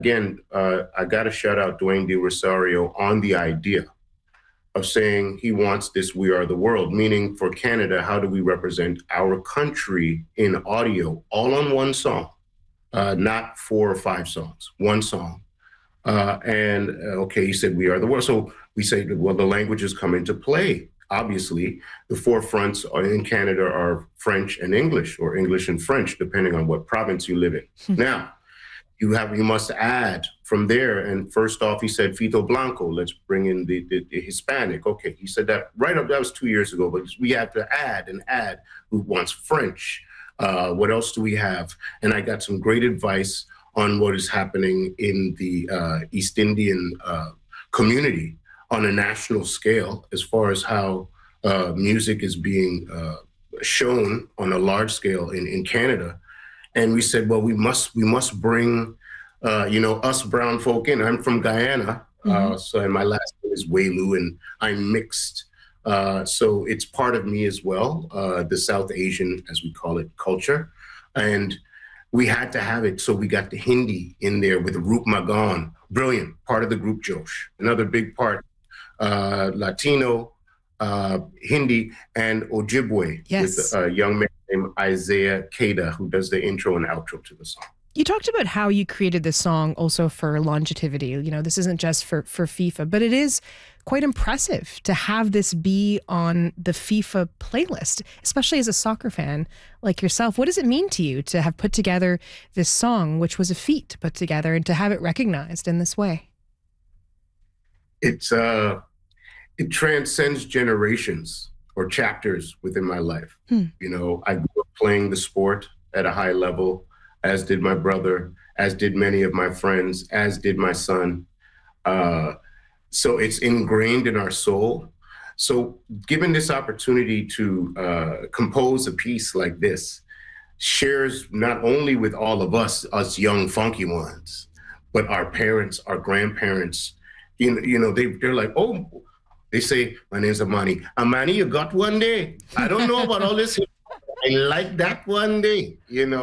again, I got to shout out Dwayne De Rosario on the idea of saying he wants this "We Are the World," meaning for Canada, how do we represent our country in audio, all on one song, not 4 or 5 songs, one song. Okay, he said, "We are the world." So we say, well, the languages come into play. Obviously, the forefronts in Canada are French and English, or English and French, depending on what province you live in. Now, you must add from there. And first off, he said Fito Blanco. Let's bring in the Hispanic. Okay, he said that right up. That was 2 years ago. But we have to add and add. Who wants French? What else do we have? And I got some great advice on what is happening in the East Indian community on a national scale, as far as how music is being shown on a large scale in Canada. And we said, well, we must bring, us brown folk in. I'm from Guyana, and my last name is Welu, and I'm mixed. So it's part of me as well, the South Asian, as we call it, culture. And we had to have it. So we got the Hindi in there with Roop Magan, brilliant, part of the group Josh. Another big part, Latino, Hindi, and Ojibwe, with a young man named Isaiah Kada, who does the intro and outro to the song. You talked about how you created this song also for longevity. This isn't just for FIFA, but it is quite impressive to have this be on the FIFA playlist, especially as a soccer fan like yourself. What does it mean to you to have put together this song, which was a feat to put together, and to have it recognized in this way? It transcends generations or chapters within my life. I grew up playing the sport at a high level, as did my brother, as did many of my friends, as did my son. So it's ingrained in our soul. So given this opportunity to compose a piece like this, shares not only with all of us young funky ones, but our parents, our grandparents. They're like, oh, they say, my name's Amani. Amani, you got one day. I don't know about all this. I like that one day,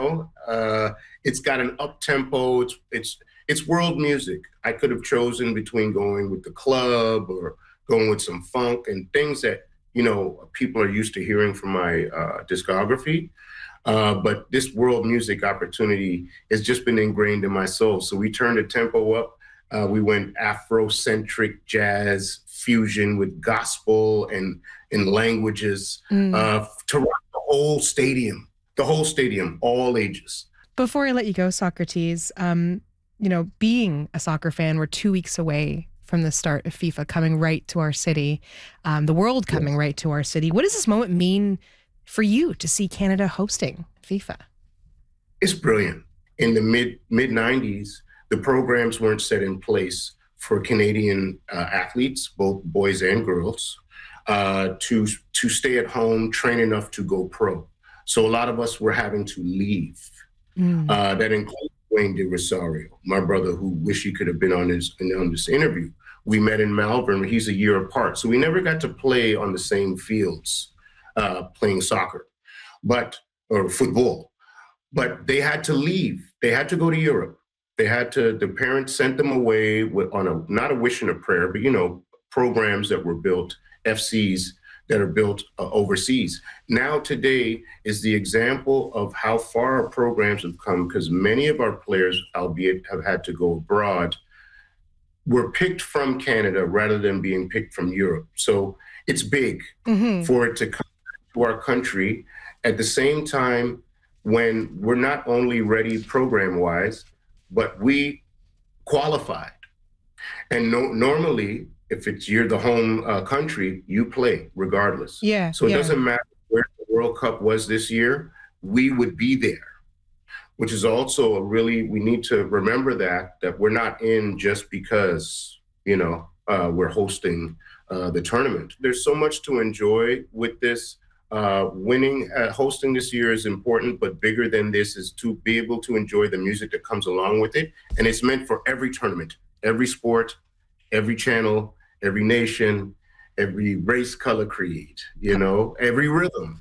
it's got an up tempo. It's world music. I could have chosen between going with the club or going with some funk and things that, people are used to hearing from my discography. But this world music opportunity has just been ingrained in my soul. So we turned the tempo up. We went Afrocentric jazz fusion with gospel and languages to rock the whole stadium, all ages. Before I let you go, Socrates, being a soccer fan, we're 2 weeks away from the start of FIFA coming right to our city, the world coming right to our city. What does this moment mean for you to see Canada hosting FIFA? It's brilliant. In the mid-90s, the programs weren't set in place for Canadian athletes, both boys and girls, to stay at home, train enough to go pro. So a lot of us were having to leave. That includes Dwayne De Rosario, my brother, who wish he could have been on this interview. We met in Malvern. He's a year apart. So we never got to play on the same fields, playing soccer, or football. But they had to leave. They had to go to Europe. The parents sent them away not a wish and a prayer, but, programs that were built, FCs that are built overseas. Now today is the example of how far our programs have come, because many of our players, albeit have had to go abroad, were picked from Canada rather than being picked from Europe. So it's big for it to come to our country at the same time when we're not only ready program-wise, but we qualified. And normally, if you're the home country, you play regardless. Yeah. So it doesn't matter where the World Cup was this year, we would be there, which is also we need to remember that we're not in just because, we're hosting the tournament. There's so much to enjoy with this. Hosting this year is important, but bigger than this is to be able to enjoy the music that comes along with it. And it's meant for every tournament, every sport, every channel, every nation, every race, color, creed, every rhythm.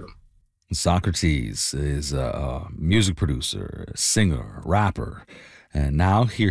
Socrates is a music producer, singer, rapper, And now here